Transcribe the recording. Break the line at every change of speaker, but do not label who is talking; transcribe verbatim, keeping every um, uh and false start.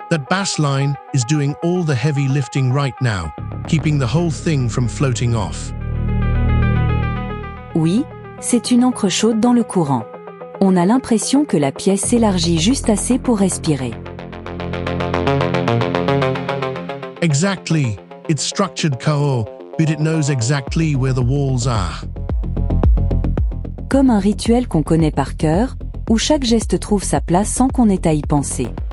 That bass line is doing all the heavy lifting right now, keeping the whole thing from floating off.
Oui, c'est une encre chaude dans le courant. On a l'impression que la pièce s'élargit juste assez pour respirer.
Exactly. It's structured K O, but it knows exactly where the walls are.
Comme un rituel qu'on connaît par cœur, où chaque geste trouve sa place sans qu'on ait à y penser.